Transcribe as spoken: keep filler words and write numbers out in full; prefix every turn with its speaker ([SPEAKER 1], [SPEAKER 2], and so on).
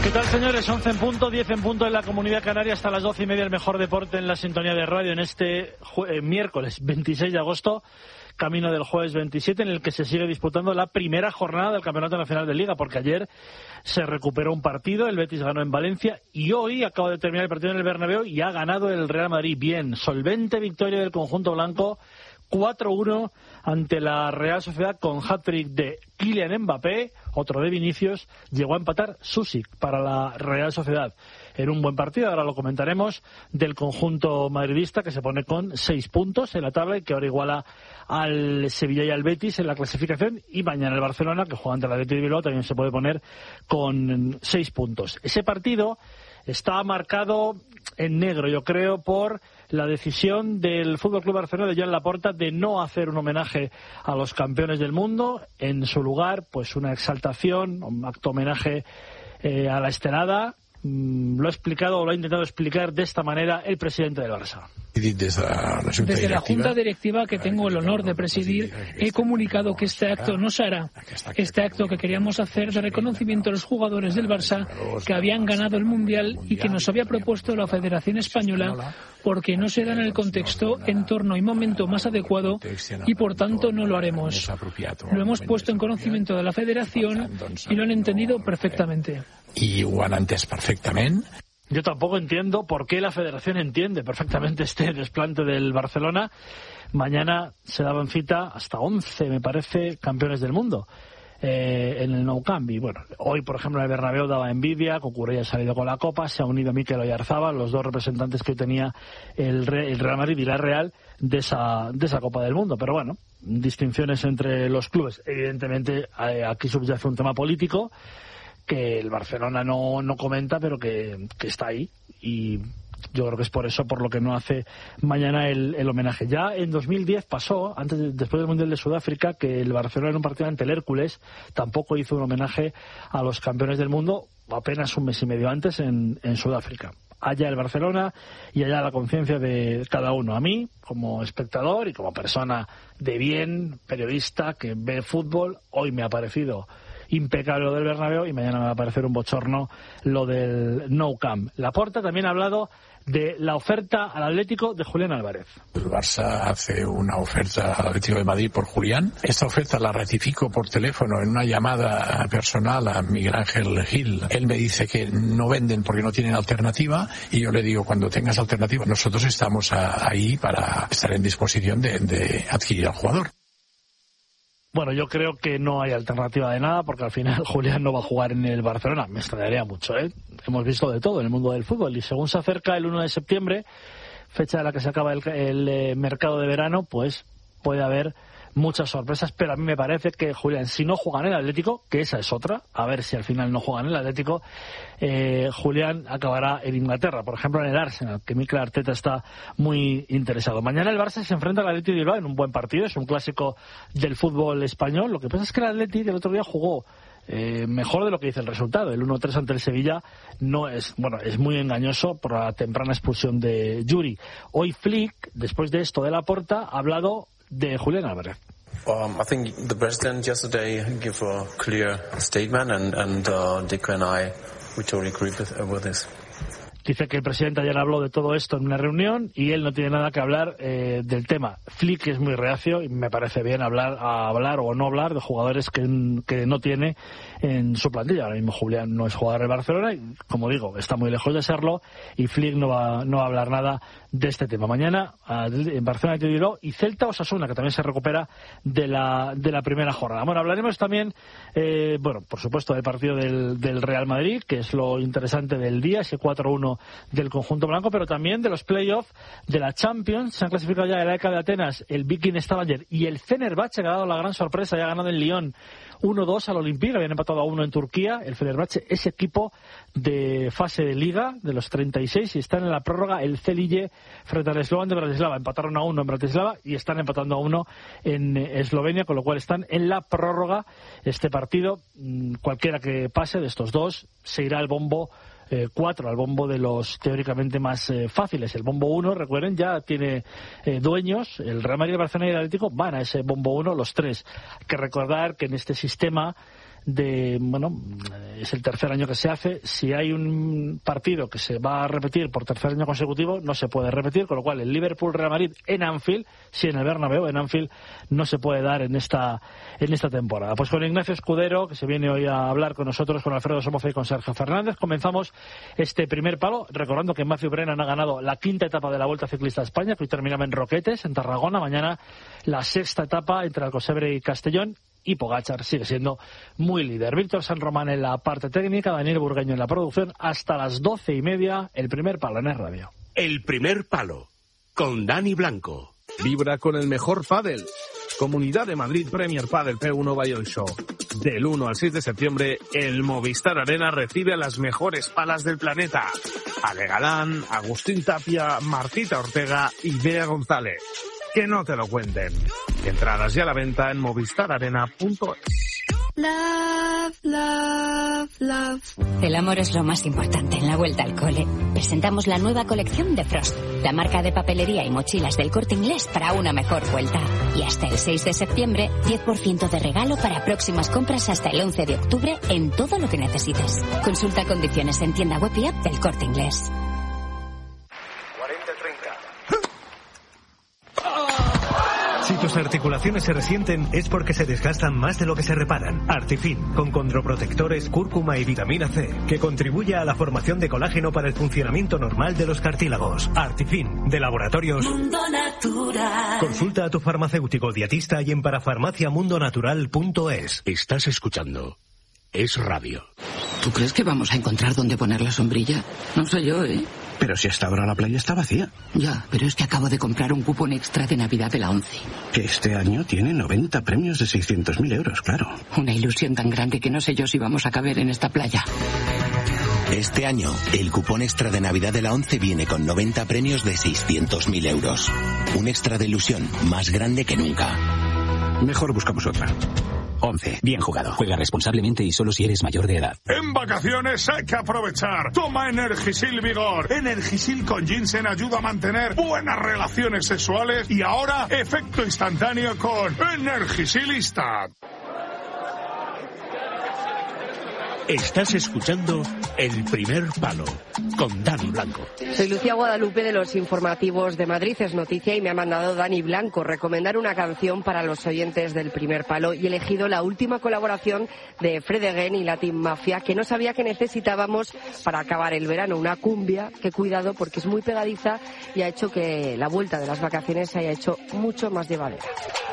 [SPEAKER 1] ¿Qué tal, señores? once en punto, diez en punto en la Comunidad Canaria, hasta las doce y media el mejor deporte en la sintonía de radio en este eh, miércoles veintiséis de agosto, camino del jueves veintisiete, en el que se sigue disputando la primera jornada del Campeonato Nacional de Liga, porque ayer se recuperó un partido, el Betis ganó en Valencia y hoy acaba de terminar el partido en el Bernabéu y ha ganado el Real Madrid. Bien, solvente victoria del conjunto blanco, cuatro uno ante la Real Sociedad, con hat-trick de Kylian Mbappé, otro de Vinicius. Llegó a empatar Susic para la Real Sociedad. Era un buen partido, ahora lo comentaremos, del conjunto madridista, que se pone con seis puntos en la tabla y que ahora iguala al Sevilla y al Betis en la clasificación, y mañana el Barcelona, que juega ante el Athletic de Bilbao, también se puede poner con seis puntos. Ese partido está marcado en negro, yo creo, por la decisión del F C Barcelona de Joan Laporta de no hacer un homenaje a los campeones del mundo. En su lugar, pues una exaltación, un acto homenaje eh, a la estelada. Mm, lo ha explicado o lo ha intentado explicar de esta manera el presidente del Barça.
[SPEAKER 2] Desde la Junta Directiva, que tengo el honor de presidir, he comunicado que este acto no se hará. Este acto que queríamos hacer de reconocimiento a los jugadores del Barça que habían ganado el Mundial y que nos había propuesto la Federación Española, porque no se da en el contexto, entorno y momento más adecuado, y por tanto no lo haremos. Lo hemos puesto en conocimiento de la Federación y lo han entendido perfectamente.
[SPEAKER 3] Y ho han entès perfectament.
[SPEAKER 1] Yo tampoco entiendo por qué la Federación entiende perfectamente este desplante del Barcelona. Mañana se daban cita hasta once, me parece, campeones del mundo eh, en el Nou Camp. Y bueno, hoy, por ejemplo, en el Bernabéu daba envidia. Cucurella ha salido con la copa, se ha unido a Mikel Oyarzabal, los dos representantes que tenía el, el Real Madrid y la Real de esa, de esa Copa del Mundo. Pero bueno, distinciones entre los clubes. Evidentemente, eh, aquí subyace un tema político que el Barcelona no, no comenta, pero que, que está ahí, y yo creo que es por eso por lo que no hace mañana el, el homenaje. Ya en dos mil diez pasó, antes de, después del Mundial de Sudáfrica, que el Barcelona en un partido ante el Hércules tampoco hizo un homenaje a los campeones del mundo, apenas un mes y medio antes en, en Sudáfrica. Allá el Barcelona y allá la conciencia de cada uno. A mí, como espectador y como persona de bien, periodista que ve fútbol, hoy me ha parecido impecable lo del Bernabéu y mañana me va a parecer un bochorno lo del Nou Camp. Laporta también ha hablado de la oferta al Atlético de Julián Álvarez.
[SPEAKER 3] El Barça hace una oferta al Atlético de Madrid por Julián. Esta oferta la ratifico por teléfono en una llamada personal a Miguel Ángel Gil. Él me dice que no venden porque no tienen alternativa, y yo le digo, cuando tengas alternativa, nosotros estamos a, ahí para estar en disposición de, de adquirir al jugador.
[SPEAKER 1] Bueno, yo creo que no hay alternativa de nada, porque al final Julián no va a jugar en el Barcelona. Me extrañaría mucho, ¿eh? Hemos visto de todo en el mundo del fútbol, y según se acerca el uno de septiembre, fecha de la que se acaba el, el eh, mercado de verano, pues puede haber muchas sorpresas, pero a mí me parece que Julián, si no juega en el Atlético, que esa es otra, a ver si al final no juega en el Atlético, eh, Julián acabará en Inglaterra, por ejemplo en el Arsenal, que Mikel Arteta está muy interesado. Mañana el Barça se enfrenta al Athletic de Bilbao en un buen partido, es un clásico del fútbol español. Lo que pasa es que el Athletic el otro día jugó Eh, mejor de lo que dice el resultado. El uno tres ante el Sevilla no es, bueno, es muy engañoso por la temprana expulsión de Yuri. Hoy Flick, después de esto de Laporta, ha hablado de Julián Álvarez.
[SPEAKER 4] Um, I think the president yesterday gave a clear statement, and, and uh, Dico and I we totally agree with, uh, with this.
[SPEAKER 1] Dice que el presidente ayer habló de todo esto en una reunión y él no tiene nada que hablar eh, del tema. Flick es muy reacio y me parece bien hablar a hablar o no hablar de jugadores que, que no tiene en su plantilla. Ahora mismo Julián no es jugador del Barcelona y, como digo, está muy lejos de serlo, y Flick no va, no va a hablar nada de este tema. Mañana en Barcelona te diró, y Celta Osasuna, que también se recupera de la, de la primera jornada. Bueno, hablaremos también, eh, bueno, por supuesto, del partido del, del Real Madrid, que es lo interesante del día, ese cuatro uno del conjunto blanco, pero también de los playoffs de la Champions. Se han clasificado ya el A E K de Atenas, el Viking Stavanger y el Fenerbahce, que ha dado la gran sorpresa, ya ha ganado en Lyon uno dos al Olympique, habían empatado a uno en Turquía. El Fenerbahce es equipo de fase de liga de los treinta y seis y están en la prórroga el Celje frente al Slovan de Bratislava. Empataron a uno en Bratislava y están empatando a uno en Eslovenia, con lo cual están en la prórroga. Este partido, cualquiera que pase de estos dos, se irá al bombo Eh, cuatro, al bombo de los teóricamente más eh, fáciles. El bombo uno, recuerden, ya tiene eh, dueños. El Real Madrid, el Barcelona y el Atlético van a ese bombo uno, los tres. Hay que recordar que en este sistema de, bueno, es el tercer año que se hace. Si hay un partido que se va a repetir por tercer año consecutivo, no se puede repetir, con lo cual el Liverpool-Real Madrid en Anfield, sí en el Bernabéu, en Anfield, no se puede dar en esta en esta temporada. Pues con Ignacio Escudero, que se viene hoy a hablar con nosotros, con Alfredo Somoza y con Sergio Fernández, comenzamos este primer palo, recordando que Matthew Brennan ha ganado la quinta etapa de la Vuelta Ciclista a España, que hoy terminaba en Roquetes, en Tarragona. Mañana la sexta etapa entre Alcocebre y Castellón, y Pogačar sigue siendo muy líder. Víctor San Román en la parte técnica, Daniel Burgueño en la producción. Hasta las doce y media, el primer palo en Es Radio.
[SPEAKER 5] El primer palo, con Dani Blanco.
[SPEAKER 6] Vibra con el mejor pádel. Comunidad de Madrid Premier Padel P uno Bayern Show. Del uno al seis de septiembre, el Movistar Arena recibe a las mejores palas del planeta. Ale Galán, Agustín Tapia, Martita Ortega y Bea González. Que no te lo cuenten. Entradas ya a la venta en movistar arena punto es.
[SPEAKER 7] Love, love, love. El amor es lo más importante en la vuelta al cole. Presentamos la nueva colección de Frost, la marca de papelería y mochilas del Corte Inglés para una mejor vuelta. Y hasta el seis de septiembre, diez por ciento de regalo para próximas compras hasta el once de octubre en todo lo que necesites. Consulta condiciones en tienda web y app del Corte Inglés.
[SPEAKER 8] Si tus articulaciones se resienten es porque se desgastan más de lo que se reparan. Artifin, con condroprotectores, cúrcuma y vitamina C, que contribuye a la formación de colágeno para el funcionamiento normal de los cartílagos. Artifin, de Laboratorios Mundo Natural. Consulta a tu farmacéutico dietista y en parafarmacia mundo natural punto es.
[SPEAKER 5] Estás escuchando Es Radio.
[SPEAKER 9] ¿Tú crees que vamos a encontrar dónde poner la sombrilla? No sé yo, ¿eh?
[SPEAKER 10] Pero si hasta ahora la playa está vacía.
[SPEAKER 9] Ya, pero es que acabo de comprar un cupón extra de Navidad de la ONCE.
[SPEAKER 10] Que este año tiene noventa premios de seiscientos mil euros, claro.
[SPEAKER 9] Una ilusión tan grande que no sé yo si vamos a caber en esta playa.
[SPEAKER 11] Este año, el cupón extra de Navidad de la ONCE viene con noventa premios de seiscientos mil euros. Un extra de ilusión más grande que nunca.
[SPEAKER 10] Mejor buscamos otra.
[SPEAKER 11] once. Bien jugado. Juega responsablemente y solo si eres mayor de edad.
[SPEAKER 12] En vacaciones hay que aprovechar. Toma Energisil Vigor. Energisil con ginseng ayuda a mantener buenas relaciones sexuales y ahora efecto instantáneo con Energisilista.
[SPEAKER 5] Estás escuchando El Primer Palo, con Dani Blanco.
[SPEAKER 13] Soy Lucía Guadalupe de los informativos de Madrid Es Noticia y me ha mandado Dani Blanco recomendar una canción para los oyentes del Primer Palo y he elegido la última colaboración de Fred Again y Latin Mafia, que no sabía que necesitábamos para acabar el verano, una cumbia que cuidado porque es muy pegadiza y ha hecho que la vuelta de las vacaciones se haya hecho mucho más llevadera.